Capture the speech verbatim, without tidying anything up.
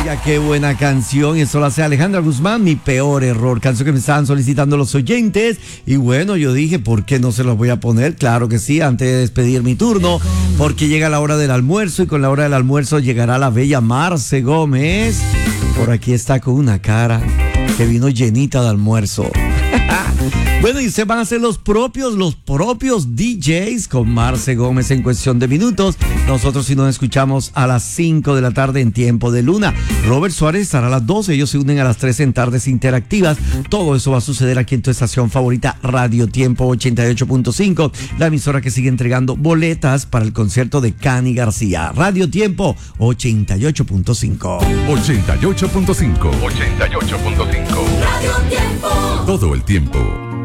Oiga, qué buena canción. Eso la hace Alejandra Guzmán, Mi Peor Error. Canción que me estaban solicitando los oyentes. Y bueno, yo dije, ¿por qué no se los voy a poner? Claro que sí, antes de despedir mi turno. Porque llega la hora del almuerzo y con la hora del almuerzo llegará la bella Marce Gómez. Por aquí está con una cara que vino llenita de almuerzo. Bueno, y se van a hacer los propios, los propios D Js con Marce Gómez en cuestión de minutos. Nosotros sí nos escuchamos a las cinco de la tarde en Tiempo de Luna. Robert Suárez estará a las doce, ellos se unen a las tres en Tardes Interactivas. Todo eso va a suceder aquí en tu estación favorita, Radio Tiempo ochenta y ocho punto cinco, la emisora que sigue entregando boletas para el concierto de Cani García. Radio Tiempo ochenta y ocho punto cinco. ochenta y ocho punto cinco. ochenta y ocho punto cinco. Radio Tiempo. Todo el tiempo.